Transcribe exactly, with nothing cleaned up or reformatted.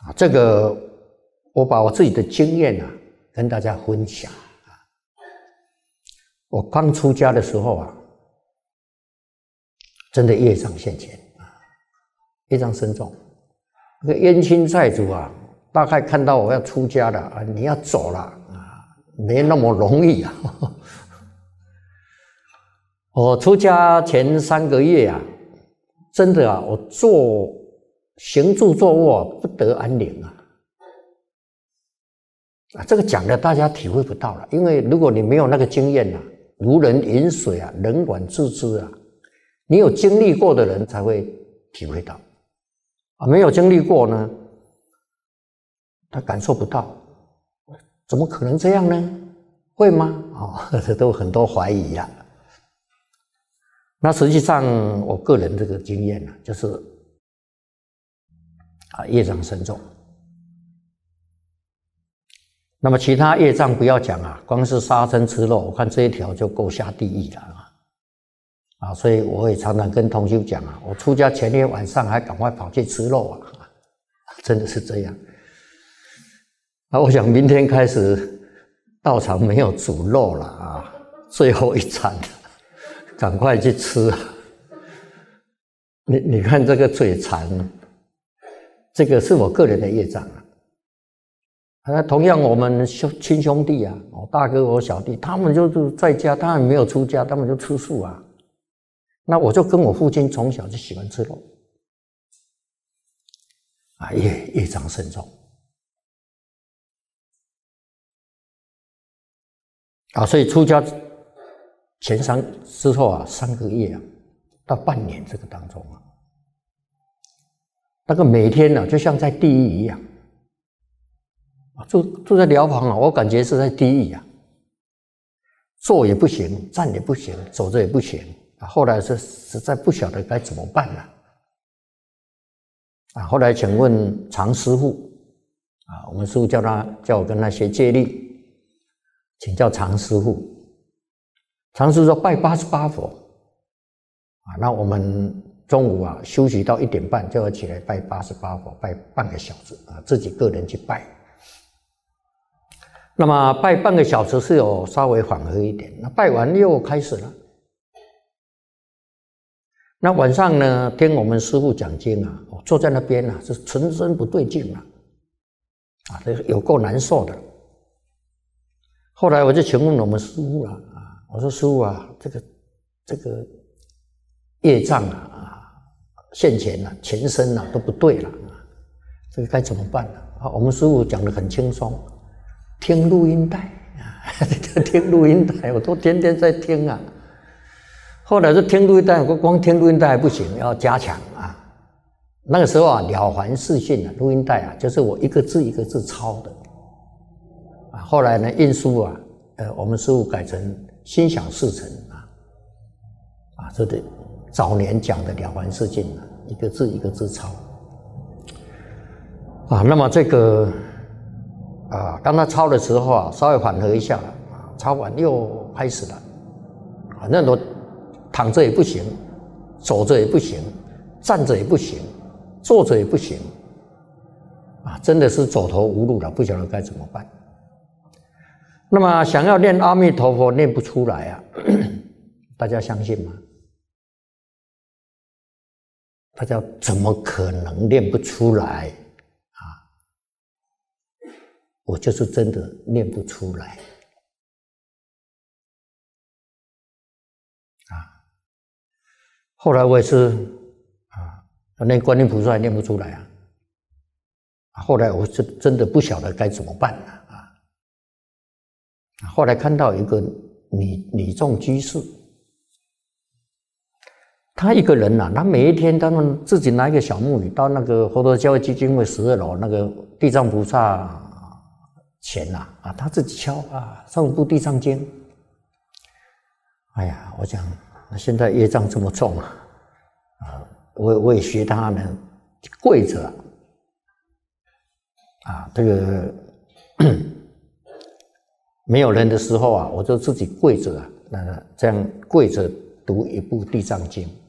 啊，这个我把我自己的经验啊跟大家分享啊。我刚出家的时候啊，真的业障现前啊，业障深重。那个冤亲债主啊，大概看到我要出家了啊，你要走了啊，没那么容易啊。我出家前三个月啊，真的啊，我坐行住坐卧不得安宁啊。啊，这个讲的大家体会不到了，因为如果你没有那个经验啊，如人饮水啊，冷暖自知啊，你有经历过的人才会体会到啊，没有经历过呢，他感受不到，怎么可能这样呢？会吗？哦，这都很多怀疑啊。那实际上，我个人这个经验呢、啊，就是啊，业障深重。那么其他业障不要讲啊，光是杀生吃肉，我看这一条就够下地狱了啊！啊，所以我也常常跟同修讲啊，我出家前天晚上还赶快跑去吃肉啊，真的是这样。啊，我想明天开始道场没有煮肉了啊，最后一餐了。赶快去吃，你你看这个嘴馋，这个是我个人的业障啊。啊，同样我们兄亲兄弟啊，我大哥我小弟，他们就是在家，当然没有出家，他们就吃素啊。那我就跟我父亲从小就喜欢吃肉，啊，业业障深重。啊，所以出家前三之后啊，三个月啊，到半年这个当中啊，那个每天呢、啊，就像在地狱一样啊，住住在寮房啊，我感觉是在地狱啊，坐也不行，站也不行，走着也不行啊。后来是实在不晓得该怎么办了啊。后来请问常师父啊，我们师父叫他叫我跟他学戒律，请教常师父。常师说拜八十八佛啊，那我们中午啊休息到一点半就要起来拜八十八佛，拜半个小时啊，自己个人去拜。那么拜半个小时是有稍微缓和一点，那拜完又开始了。那晚上呢，听我们师父讲经啊，我坐在那边啊，是全身不对劲啊，啊，这有够难受的。后来我就请问我们师父了。我说师父啊，这个这个业障啊啊现前啊前身啊都不对了啊，这个该怎么办呢？啊，我们师父讲得很轻松，听录音带啊，听录音带，我都天天在听啊。后来就听录音带，我光听录音带还不行，要加强啊。那个时候啊，了凡四训啊，录音带啊，就是我一个字一个字抄的啊。后来呢，印书啊，呃，我们师父改成心想事成啊，啊，这得早年讲的了凡四训啊，一个字一个字抄啊。那么这个啊，当他抄的时候啊，稍微缓和一下了啊，抄完又开始了啊。那我躺着也不行，走着也不行，站着也不行，坐着也不行啊，真的是走投无路了，不晓得该怎么办。那么想要念阿弥陀佛念不出来啊，大家相信吗？大家怎么可能念不出来啊？我就是真的念不出来啊。后来我也是啊，念观音菩萨也念不出来啊。后来我是真的不晓得该怎么办了。后来看到一个女女众居士，她一个人呐、啊，她每一天他们自己拿一个小木鱼到那个佛陀教育基金会十二楼那个地藏菩萨前呐、啊，啊，她自己敲啊，上部地藏经。哎呀，我讲现在业障这么重啊，啊，我我也学他呢，跪着啊，这个。没有人的时候啊，我就自己跪着啊，那这样跪着读一部《地藏经》